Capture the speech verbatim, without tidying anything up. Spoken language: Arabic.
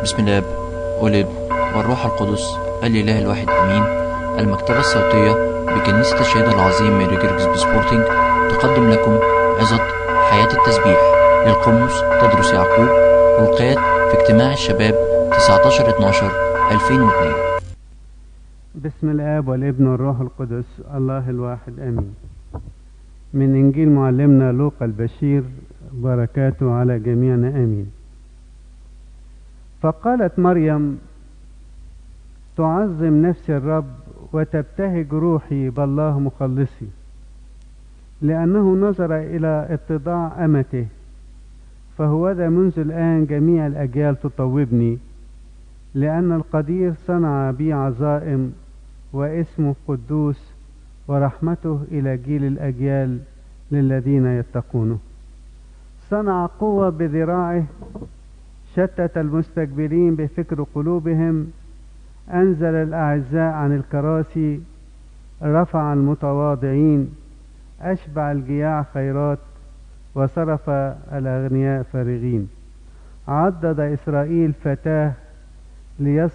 بسم الاب والابن والروح القدس الاله الواحد امين. المكتبة الصوتية بكنيسة الشهيد العظيم ماري جرجس بسبورتنج تقدم لكم عظة حياة التسبيح للقمص تدرس يعقوب، ألقيت في اجتماع الشباب تسعة عشر اتناشر ألفين واثنين. بسم الآب والابن والروح القدس الله الواحد آمين. من إنجيل معلمنا لوقا البشير، بركاته على جميعنا آمين. فقالت مريم: تعظم نفسي الرب وتبتهج روحي بالله مخلصي، لأنه نظر إلى اتضاع أمته، فهوذا منذ الآن جميع الأجيال تطوبني، لأن القدير صنع بي عظائم، واسمه قدوس، ورحمته إلى جيل الأجيال للذين يتقونه. صنع قوة بذراعه، شتت المستكبرين بفكر قلوبهم، أنزل الأعزاء عن الكراسي، رفع المتواضعين، أشبع الجياع خيرات، وصرف الأغنياء فارغين. عضد إسرائيل فتاه ليصل